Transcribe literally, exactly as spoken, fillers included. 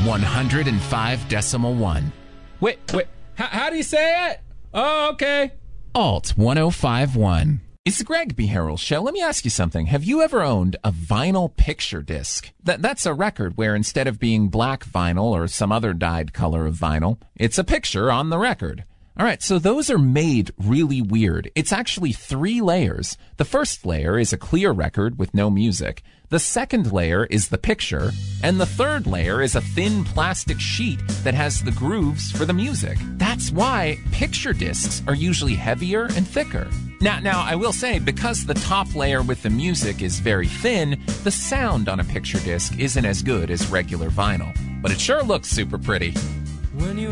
one hundred five decimal one. Wait, wait. H- how do you say it? Oh, okay. Alt one oh five one. It's the Greg B. Harrell Show. Let me ask you something. Have you ever owned a vinyl picture disc? That, that's a record where instead of being black vinyl or some other dyed color of vinyl, it's a picture on the record. All right, so those are made really weird. It's actually three layers. The first layer is a clear record with no music. The second layer is the picture. And the third layer is a thin plastic sheet that has the grooves for the music. That's why picture discs are usually heavier and thicker. Now, now, I will say, because the top layer with the music is very thin, the sound on a picture disc isn't as good as regular vinyl. But it sure looks super pretty. When you